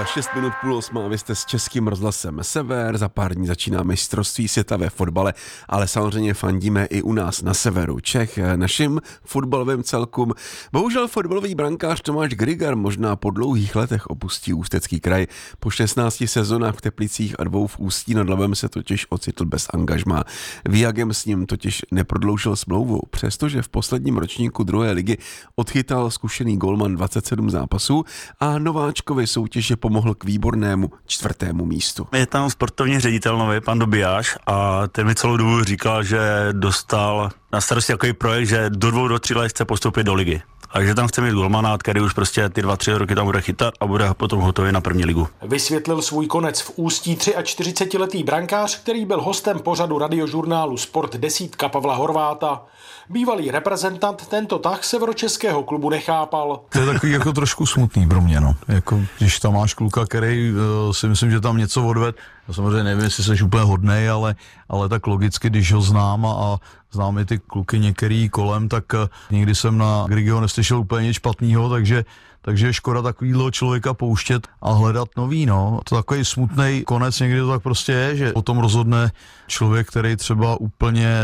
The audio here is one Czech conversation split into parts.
6 minut půl osmá, vy jste s Českým rozhlasem Sever, za pár dní začíná mistrovství světa ve fotbale, ale samozřejmě fandíme i u nás na severu Čech našim fotbalovým celkům. Bohužel fotbalový brankář Tomáš Griggar možná po dlouhých letech opustí Ústecký kraj. Po 16 sezonách v Teplicích a 2 v Ústí nad Labem se totiž ocitl bez angažmá. Viagem s ním totiž neprodloužil smlouvu, přestože v posledním ročníku 2. ligy odchytal zkušený golman 27 zápasů a nováčkovi soutěže pomohl k výbornému 4. místu. Je tam sportovní ředitel nový, pan Dobijáš, a ten mi celou dobu říkal, že dostal na starosti takový projekt, že do 2 do 3 let chce postoupit do ligy. A že tam chce mít golmana, který už prostě ty 2-3 roky tam bude chytat a bude potom hotový na první ligu. Vysvětlil svůj konec v Ústí 43letý brankář, který byl hostem pořadu radiožurnálu Sport 10 Pavla Horváta. Bývalý reprezentant tento tah severočeského klubu nechápal. To je takový jako trošku smutný pro mě, no. Jako, když tam máš kluka, který si myslím, že tam něco odved. Já samozřejmě nevím, jestli jsi úplně hodnej, ale tak logicky, když ho znám a znám i ty kluky některý kolem, tak nikdy jsem na Grigiho neslyšel úplně nic špatného, takže je škoda takovýhle člověka pouštět a hledat nový, no. To takový smutný konec, někdy to tak prostě je, že o tom rozhodne člověk, který třeba úplně,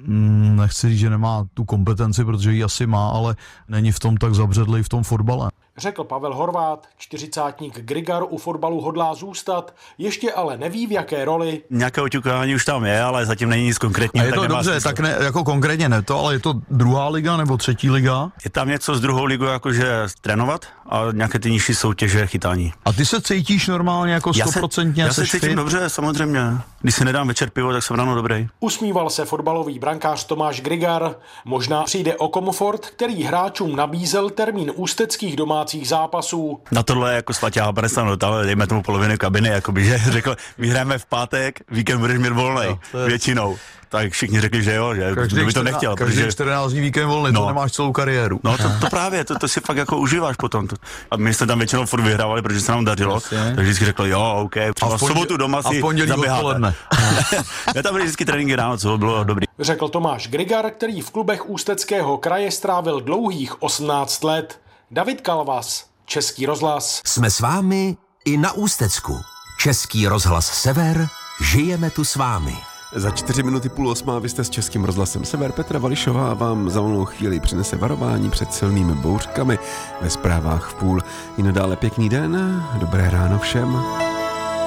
nechci říct, že nemá tu kompetenci, protože ji asi má, ale není v tom tak zabředlej v tom fotbale. Řekl Pavel Horvát, 40-tník Griggar u fotbalu hodlá zůstat, ještě ale neví v jaké roli. Nějaké oťukání už tam je, ale zatím není nic konkrétního. A je to dobře, smysl. Tak ne, jako konkrétně ne to, ale je to 2. liga nebo 3. liga? Je tam něco s 2. ligou, jakože trénovat a nějaké ty nižší soutěže chytání. A ty se cítíš normálně jako 100%? Já se cítím dobře, samozřejmě. Když si nedám večer pivo, tak jsem ráno dobrý. Usmíval se fotbalový brankář Tomáš Griggar. Možná přijde o komfort, který hráčům nabízel termín ústeckých domácích zápasů. Na tohle jako svaťáha pane dotáhl, dejme tomu polovinu kabiny, jakoby, že řekl, my hrajeme v pátek, víkend budeš mít volnej, většinou. Tak všichni řekli, že jo, že kdo by to nechtěl. Každý 14 dní víkend volný, to nemáš celou kariéru. No to právě, to si fakt jako užíváš potom. A my jsme tam většinou furt vyhrávali, protože se nám dařilo, takže vždycky řekli, jo, OK, třeba v sobotu doma si zaběháte. Já tam byli vždycky tréninky ráno, co bylo dobrý. Řekl Tomáš Griggar, který v klubech Ústeckého kraje strávil dlouhých 18 let. David Kalvas, Český rozhlas. Jsme s vámi i na Ústecku. Český rozhlas Sever, žijeme tu s vámi. Za 4 minuty půl osmá vy jste s Českým rozhlasem Sever. Petra Vališová vám za malou chvíli přinese varování před silnými bouřkami ve zprávách v půl. I nadále pěkný den, dobré ráno všem.